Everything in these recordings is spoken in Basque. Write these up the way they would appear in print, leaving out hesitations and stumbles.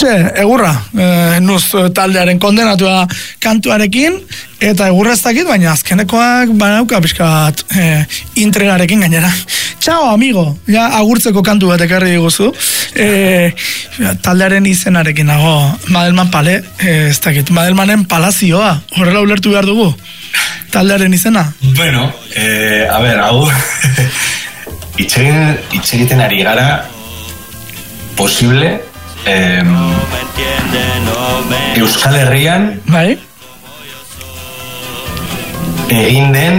egurra, nuz taldearen kondenatua kantuarekin, eta egurra ez dakit, baina azkenekoak banauka pixkat intregarekin gainera. Txao, amigo, ja agurtzeko kantu bat ekarri diguzu, taldearen izenarekin nago, Madelman Pale, ez dakit, Madelmanen Palazioa, horrela ulertu behar dugu, taldearen izena? Bueno, a ver, hau, itxegiten ari gara, posible, Euskal Herrian bai? Egin den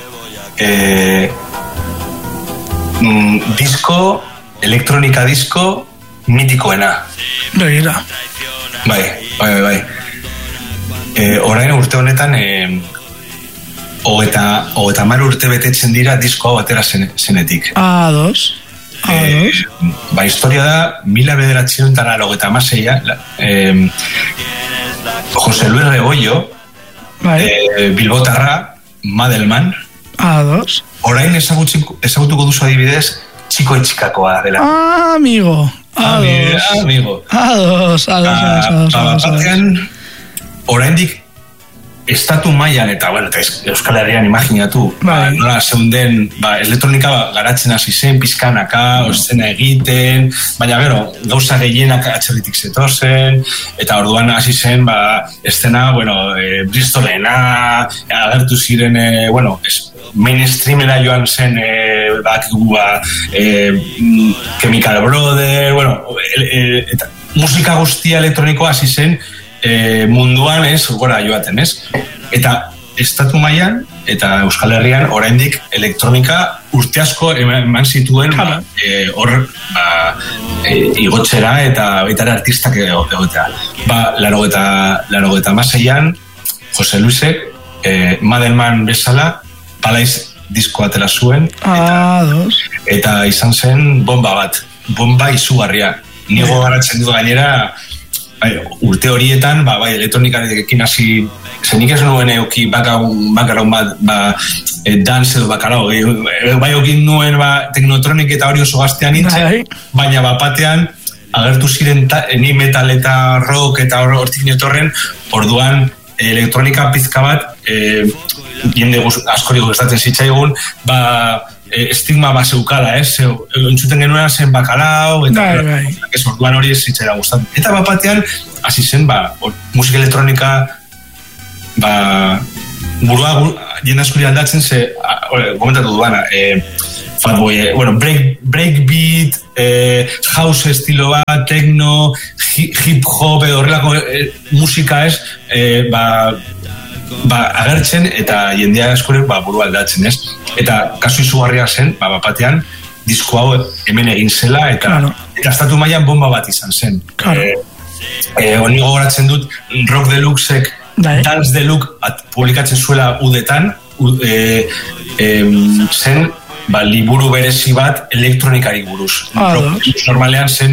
disko, elektronika disko mitikoena. Begira. Bai. Orain urte honetan 30 urte betetzen dira disko hau atera zenetik. Ados. Ba, historia da 1986 Jose Luis Rebollo, Bilbotarra, Madelman. Ados. Orain ezagutuko duzu adibidez Txiko Etxikakoa dela. Amigo. Ados. Batean, oraindik estatu mailan eta Euskal Herrian imaginatu, nola zeunden elektronika garatzen hasi zen, pizkanaka, eszena egiten, baina gero, gauza gehienak atxerritik zetozen, eta orduan hasi zen, eszena, Bristolena, agertu ziren, mainstreamera joan zen, Chemical Brothers, eta musika guztia elektronikoa hasi zen, munduan gora joaten, eta estatu mailan eta Euskal Herrian oraindik elektronika urte asko eman zituen igotzera eta baita artistak egotea. 86an Jose Luisek Madelman bezala Palaiz diskoa atera zuen eta izan zen bomba izugarria. Nigo garatzen dut gainera urte horietan, elektronikarekin hasi, zenik ez nuen euki bakarraun bat, dance edo bakarau, bai eukin nuen teknotronik eta hori oso gaztean nintzen, baina batean agertu ziren ni metal eta rock eta hortik netorren, orduan elektronika pizka bat, jende askori gustatzen zitzaigun, estigma zeukala, entzuten genuena zen bakalau, eta orduan hori ez zitzaira gustatzen. Eta batean, hasi zen, musika elektronika, burua jende askori aldatzen, komentatu duana, Fatboy, breakbeat, house estilo bat, techno, hip-hop, horrelako musika agertzen eta jendea askoren burua aldatzen, eta kasu izugarria zen, batean disko hau hemen egin zela eta estatu mailan bomba bat izan zen. Honi gogoratzen dut Rock Deluxek Dance Deluxe publikatzen zuela udetan, zen liburu berezi bat elektronikari buruz. Normalean zen,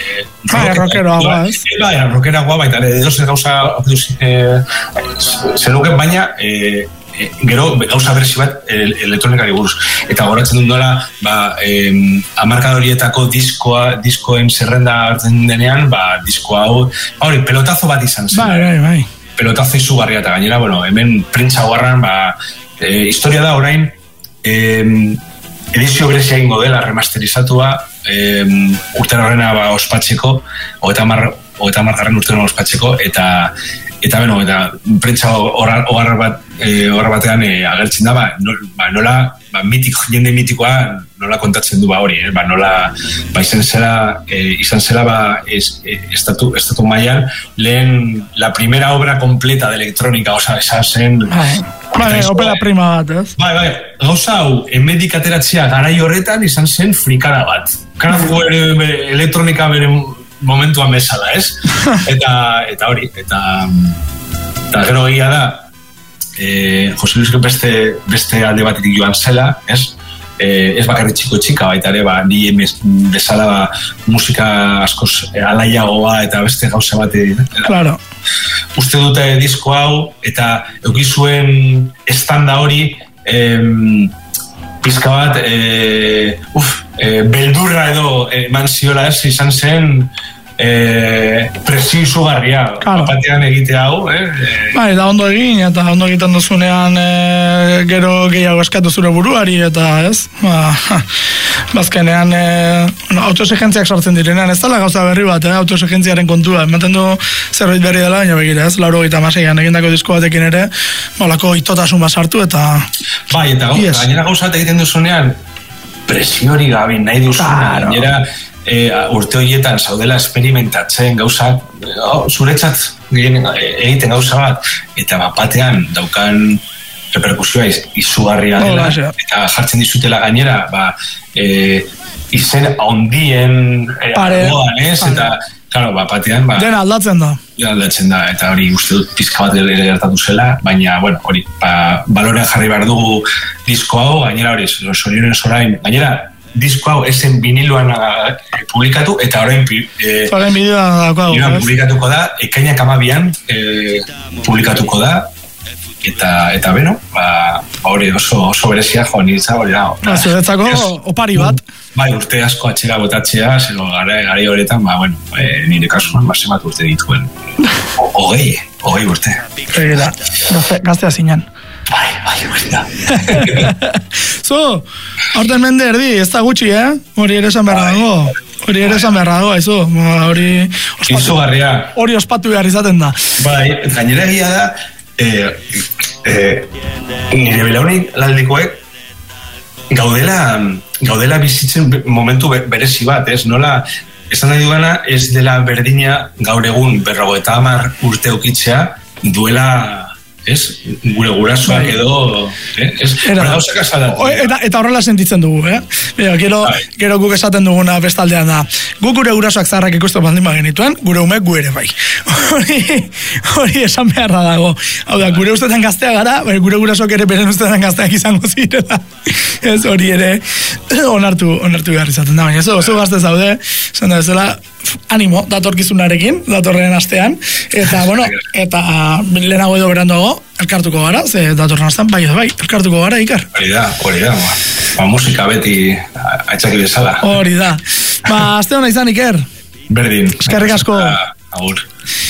rockeroagoa, baita edozen gauza zenuken, baina gero gauza berezi bat elektronikari buruz. Eta goratzen dut nola, amarkadorietako diskoen zerrenda hartzen denean, disko hau, pelotazo bat izan zen. Pelotazo izugarria eta gainera, hemen printza guarran, historia da orain, edizio berezia egingo dela remasterizatua urte horrena ospatzeko, 30. urtean ospatzeko, eta prentsa hogar batean agertzen da, nola jende mitikoa nola kontatzen du hori, nola izan zela estatu mailan lehen la primera obra completa de electrónica, esan zen opera prima bat, gauza hau, emedik ateratzea garai horretan izan zen frikara bat. Karafu elektronika bere momentuan bezala, eta hori, eta gero egia da, Jose Luisek beste alde batetik joan zela, ez bakarri txika baita ere, ni bezala musika askoz alaiagoa eta beste gauza bat. Uste dute disko hau, eta eukizuen estanda hori, pizka bat, beldurra edo eman ziola izan zen, presio izugarria, batean egite hau, eta ondo egin, eta ondo egiten duzunean gero gehiago eskatu zure buruari, eta ez, bazkenean autoexigentziak sortzen direnean, ez dela gauza berri bat, autoexigentziaren kontua, ematen du zerbait berri dela, baina begira, ez, 96an egindako disko batekin ere, molako itotasun bat sartu, eta... Bai, eta gainera gauzat egiten duzunean, presiori gabe nahi duzunean, gainera urte horietan zaudela experimentatzen gauzak, zuretzat egiten gauza bat, eta batean daukan reperkusioa izugarria dela, eta jartzen dizutela gainera, izen ondien argoan, ez, eta claro, batean... Dena aldatzen da. Aldatzen da, eta hori uste dut pizka bat gertatu zela, baina, bueno, hori, balorean jarri behar dugu disko hau, gainera hori, sorionen zorain, gainera, disko hau esen viniloan publikatu, eta orain publikatuko da, ekainak 12an publikatuko da, eta beno, hori oso berezia jo nintza, hori da. Zuretzako opari bat. Bai, urte asko atxera botatzea, zero gari horretan, nire kasuan, bat urte dituen. Hogei urte. Gaztea zinean. Bai, hori da. Horten mende erdi, ez da gutxi, hori ere esan beharra dago. Hori ere esan beharra dago, aizu. Hori ospatu behar izaten da. Bai, gainera egia da, nire belaunik laldikoek gaudela bizitzen momentu berezi bat, ez? Nola, esan nahi dugana, ez dela berdina gaur egun 50 urte ukitzea duela, ez? Gure gurasoak edo, ez? Gauzak azaldatu. Eta horrela sentitzen dugu, Gero guk esaten duguna bestaldean da. Guk gure gurasoak zaharrak ikusten baldin bagenituen, gure umek gu ere bai. Hori esan beharra dago. Hau da, gure ustetan gaztea gara, gure gurasoak ere beren ustetan gazteak izango zirela. Ez hori ere onartu behar izaten da. Baina oso gazte zaude, esan da bezala, animo, datorkizunarekin, datorren astean, eta, bueno, eta lehenago edo beranduago, elkartuko gara, ze datorren astean, bai, elkartuko gara, Iker. Hori da, musika beti aitzaki bezala. Hori da. Aste hona izan, Iker. Berdin. Eskerrik asko. Agur.